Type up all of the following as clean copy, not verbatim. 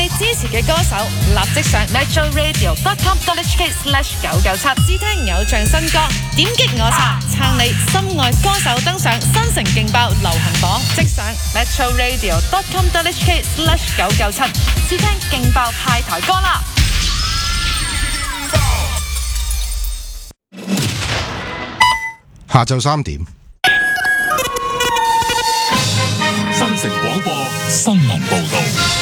你支持嘅歌手，立即上 metroradio.com.hk/997 試聽偶像新歌，點擊我撐你心愛歌手登上新城勁爆流行榜，即上 metroradio.com.hk/997 試聽勁爆派台歌啦！ 下晝3點， 新城廣播新聞報道。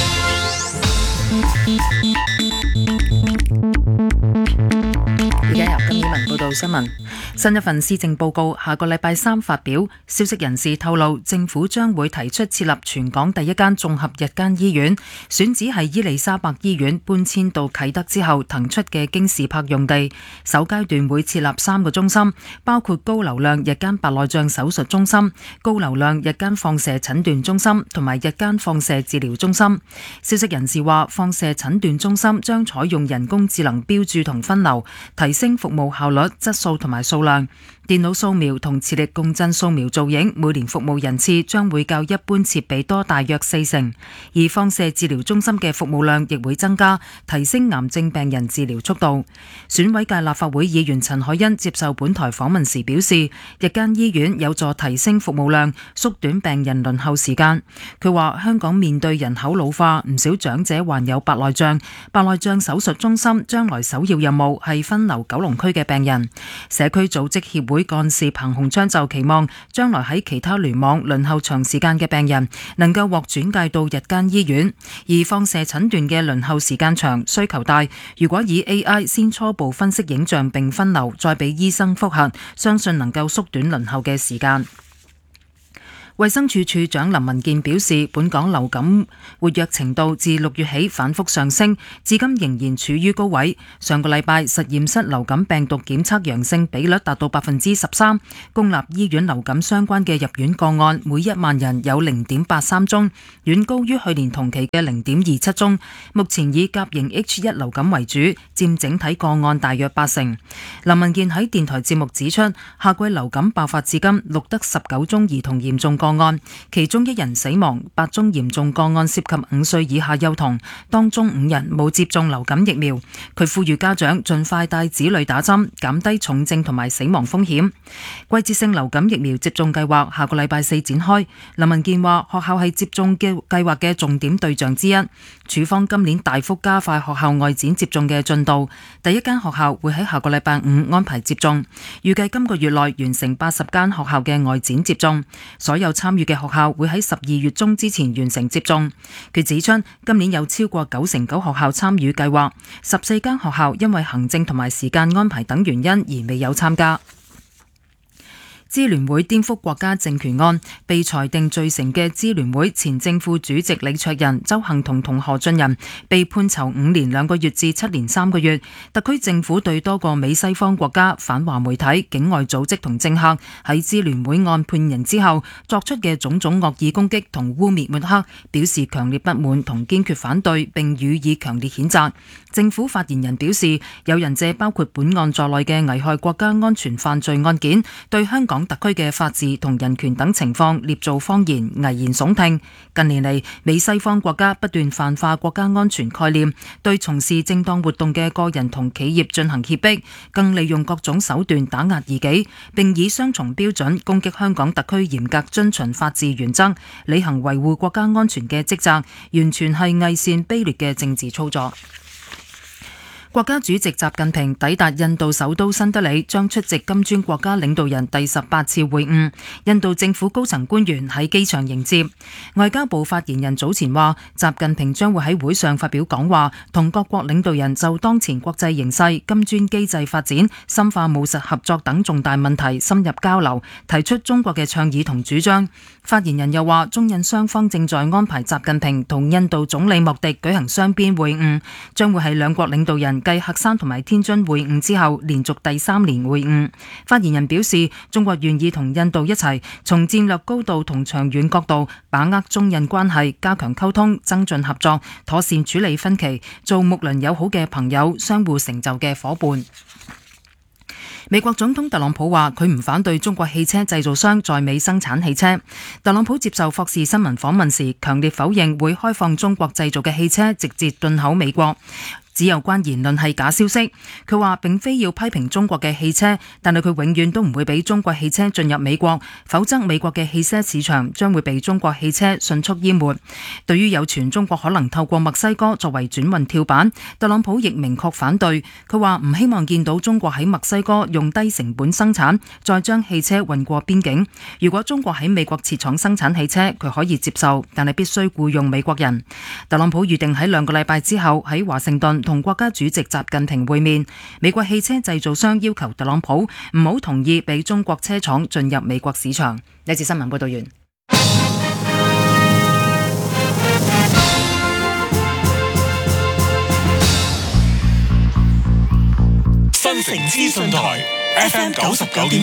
而家由金以文報道新聞。新一份施政報告下個禮拜3發表，消息人士透露，政府將會提出設立全港第一間綜合日間醫院，選址係伊利沙伯醫院搬遷到啟德之後騰出嘅京士柏用地。首階段會設立3個中心，包括高流量日間白內障手術中心、高流量日間放射診斷中心同埋日間放射治療中心。消息人士話，放射診斷中心將採用人工智能標註同分流，提升服務效率、質素同埋數量。電腦掃描同磁力共振掃描造影每年服務人次將會較一般設備多大約40%，而放射治療中心嘅服務量亦會增加，提升癌症病人治療速度。選委界立法會議員陳凱欣接受本台訪問時表示，日間醫院有助提升服務量，縮短病人輪候時間。佢話香港面對人口老化，唔少長者患有白內障，白內障手術中心將來首要任務係分流九龍區嘅病人。社區組織協會幹事彭鴻昌就期望將來喺其他聯網輪候長時間嘅病人能夠獲轉介到日間醫院，而放射診斷嘅輪候時間長、需求大，如果以 AI 先初步分析影像並分流，再俾醫生複核，相信能夠縮短輪候嘅時間。衛生署署長林文健表示，本港流感活躍程度自6月起反覆上升，至今仍然處於高位。上個禮拜實驗室流感病毒檢測陽性比率達到13%，公立醫院流感相關嘅入院個案每1萬人有0.83宗，遠高於去年同期嘅0.27宗。目前以甲型 H1 流感為主，佔整體個案大約80%。林文健喺電台節目指出，夏季流感爆發至今錄得19宗兒童嚴重個案，其中1人死亡，8宗嚴重個案涉及5歲以下幼童，當中5人冇接種流感疫苗。佢呼籲家長盡快帶子女打針，減低重症同埋死亡風險。季節性流感疫苗接種計劃下個禮拜4展開。林文健話，學校係接種嘅計劃嘅重點對象之一。署方今年大幅加快學校外展接種嘅進度，第一間學校會喺下個禮拜5安排接種，預計今個月內完成80間學校嘅外展接種。所有參與嘅學校會喺12月中之前完成接種。佢指出，今年有超過99%學校參與計劃，14間學校因為行政同埋時間安排等原因而未有參加。支聯會顛覆國家政權案被裁定罪成嘅支聯會前正副主席李卓人、鄒幸彤同何俊仁被判囚5年2個月至7年3個月。特區政府對多個美西方國家、反華媒體、境外組織同政客喺支聯會案判刑之後作出嘅種種惡意攻擊同污衊抹黑，表示強烈不滿同堅決反對，並予以強烈譴責。政府發言人表示，有人借包括本案在內嘅危害國家安全犯罪案件，對香港特區嘅法治同人權等情況捏造謊言，危言聳聽。近年嚟，美西方國家不斷泛化國家安全概念，對從事正當活動嘅個人同企業進行脅迫，更利用各種手段打壓異己，並以雙重標準攻擊香港特區嚴格遵循法治原則，履行維護國家安全嘅職責，完全係偽善卑劣嘅政治操作。國家主席習近平抵達印度首都新德里，將出席金磚國家領導人第18次會晤。印度政府高層官員喺機場迎接。外交部發言人早前話，習近平將會喺會上發表講話，同各國領導人就當前國際形勢、金磚機制發展、深化務實合作等重大問題深入交流，提出中國嘅倡議同主張。發言人又話，中印雙方正在安排習近平同印度總理莫迪舉行雙邊會晤，將會係兩國領導人繼喀山同埋天津會晤之後，連續第3年會晤。發言人表示，中國願意同印度一齊，從戰略高度同長遠角度，把握中印關係，加強溝通，增進合作，妥善處理分歧，做睦鄰友好嘅朋友，相互成就嘅伙伴。 美國總統特朗普話佢唔反對中國汽車製造商在美生產汽車。特朗普接受霍士新聞訪問時，強烈否認會開放中國製造嘅汽車直接進口美國，指有關言論係假消息。佢話並非要批評中國嘅汽車，但係佢永遠都唔會俾中國汽車進入美國，否則美國嘅汽車市場將會被中國汽車迅速淹沒。對於有傳中國可能透過墨西哥作為轉運跳板，特朗普亦明確反對。佢話唔希望見到中國喺墨西哥用低成本生產，再將汽車運過邊境。如果中國喺美國設廠生產汽車，佢可以接受，但係必須僱用美國人。特朗普預定喺2個禮拜之後喺華盛頓同國家主席習近平會面。美國汽車製造商要求特朗普唔好同意俾中國車廠進入美國市場。呢次新聞報道完。 新城資訊台 FM 99.9